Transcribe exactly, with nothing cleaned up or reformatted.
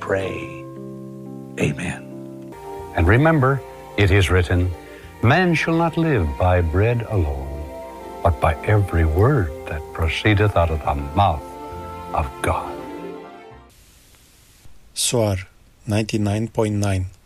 pray. Amen. And remember, it is written, man shall not live by bread alone, but by every word that proceedeth out of the mouth of God. Soar ninety-nine point nine